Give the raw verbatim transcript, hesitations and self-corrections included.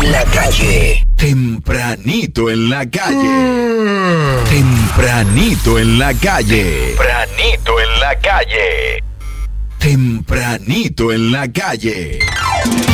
en la calle. Tempranito en la calle. Tempranito en la calle. Tempranito en la calle. Tempranito en la calle.